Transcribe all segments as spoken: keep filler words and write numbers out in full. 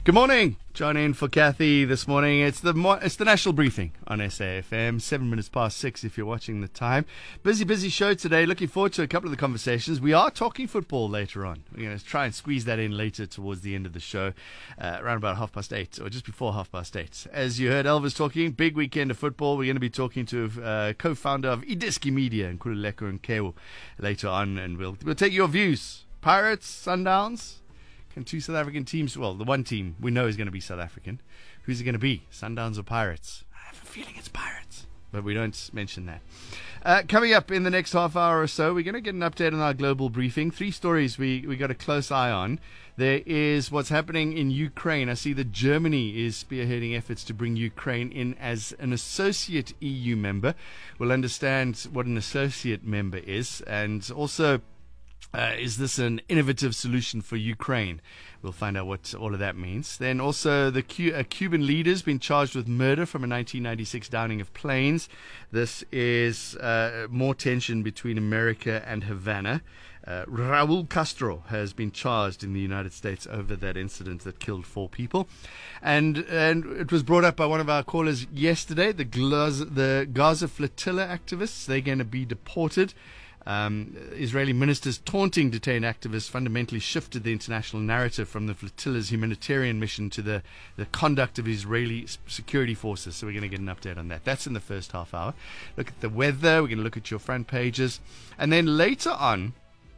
Good morning. John in for Kathy this morning. It's the mo- it's the national briefing on S A F M. Seven minutes past six if you're watching the time. Busy, busy show today. Looking forward to a couple of the conversations. We are talking football later on. We're going to try and squeeze that in later towards the end of the show, uh, around about half past eight or just before half past eight. As you heard Elvis talking, big weekend of football. We're going to be talking to uh, co-founder of Idiski Media, Nkululeko Nkewu, later on, and we'll we'll take your views. Pirates, Sundowns. Can two South African teams, well, the one team we know is going to be South African. Who's it going to be? Sundowns or Pirates? I have a feeling it's Pirates, but we don't mention that. Uh, coming up in the next half hour or so, we're going to get an update on our global briefing. Three stories we, we got a close eye on. There is what's happening in Ukraine. I see that Germany is spearheading efforts to bring Ukraine in as an associate E U member. We'll understand what an associate member is, and also Uh, is this an innovative solution for Ukraine? We'll find out what all of that means. Then also the Cu- a Cuban leader's been charged with murder from a nineteen ninety-six downing of planes. This is uh, more tension between America and Havana. Uh, Raul Castro has been charged in the United States over that incident that killed four people. And and it was brought up by one of our callers yesterday, the, Gaza, the Gaza flotilla activists. They're going to be deported. Um, Israeli ministers taunting detained activists fundamentally shifted the international narrative from the flotilla's humanitarian mission to the, the conduct of Israeli security forces. So we're going to get an update on that. That's in the first half hour. Look at the weather. We're going to look at your front pages. And then later on,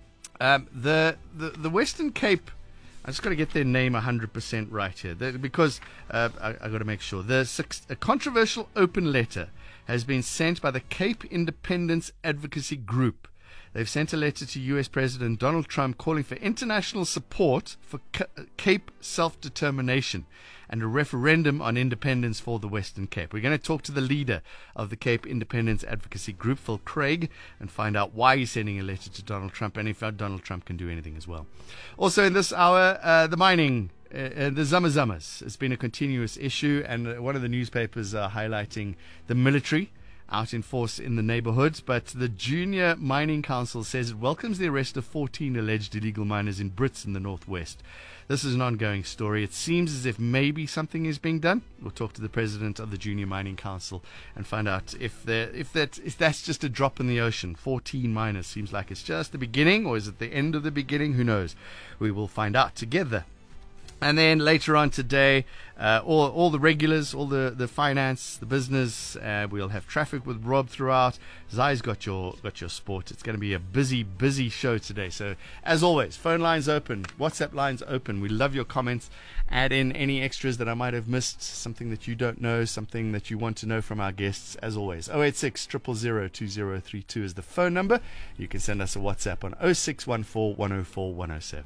um, the, the, the Western Cape, I just got to get their name one hundred percent right here, the, because uh, I, I got to make sure. The six, a controversial open letter has been sent by the Cape Independence Advocacy Group. They've sent a letter to U S President Donald Trump calling for international support for C- Cape self-determination and a referendum on independence for the Western Cape. We're going to talk to the leader of the Cape Independence Advocacy Group, Phil Craig, and find out why he's sending a letter to Donald Trump and if Donald Trump can do anything as well. Also in this hour, uh, the mining, uh, the Zamazamas, has been a continuous issue, and one of the newspapers are highlighting the military out in force in the neighborhoods, but the Junior Mining Council says it welcomes the arrest of fourteen alleged illegal miners in Brits in the northwest. This is an ongoing story. It seems as if maybe something is being done. We'll talk to the president of the Junior Mining Council and find out if there, if that, if that's just a drop in the ocean. fourteen miners seems like it's just the beginning, or is it the end of the beginning? Who knows? We will find out together. And then later on today, uh, all all the regulars, all the, the finance, the business, uh, we'll have traffic with Rob throughout. Zai's got your got your sport. It's going to be a busy, busy show today. So as always, phone lines open, WhatsApp lines open. We love your comments. Add in any extras that I might have missed, something that you don't know, something that you want to know from our guests. As always, oh eight six, zero zero zero, two zero three two is the phone number. You can send us a WhatsApp on oh six one four, one oh four, one oh seven.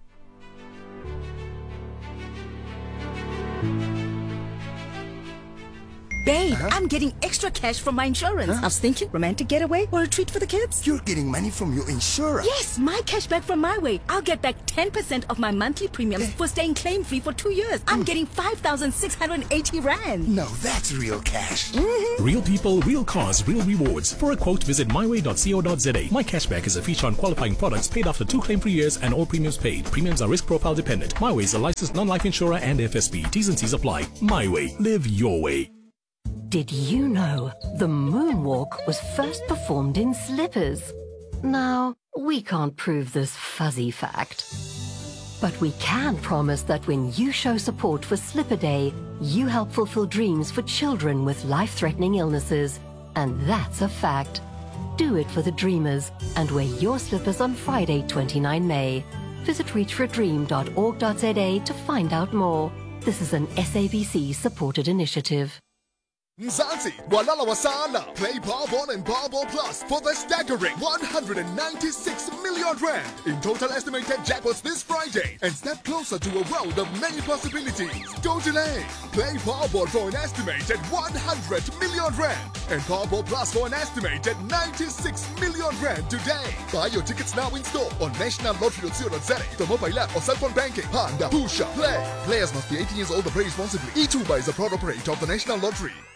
Babe, uh-huh. I'm getting extra cash from my insurance. Huh? I was thinking romantic getaway or a treat for the kids. You're getting money from your insurance? Yes, my cash back from my way. I'll get back ten percent of my monthly premiums yeah. for staying claim-free for two years. I'm mm. getting five thousand six hundred eighty rand. No, that's real cash. Mm-hmm. Real people, real cars, real rewards. For a quote, visit my way dot co dot za. My cashback is a feature on qualifying products paid after two claim-free years and all premiums paid. Premiums are risk profile dependent. My Way is a licensed non-life insurer and F S B. T's and C's apply. My Way. Live your way. Did you know the moonwalk was first performed in slippers? Now, we can't prove this fuzzy fact, but we can promise that when you show support for Slipper Day, you help fulfill dreams for children with life-threatening illnesses. And that's a fact. Do it for the dreamers and wear your slippers on Friday, the twenty-ninth of May. Visit reach for a dream dot org dot za to find out more. This is an S A B C-supported initiative. Mzansi, walala wasana. Play Powerball and Powerball Plus for the staggering one hundred ninety-six million rand in total estimated jackpots this Friday and step closer to a world of many possibilities. Don't delay. Play Powerball for an estimated one hundred million rand and Powerball Plus for an estimated ninety-six million rand today. Buy your tickets now in store on national lottery dot co dot za, the mobile app or cell phone banking. Panda, Pusha, play. Players must be eighteen years old and play responsibly. E two B A is a proud operator of the National Lottery.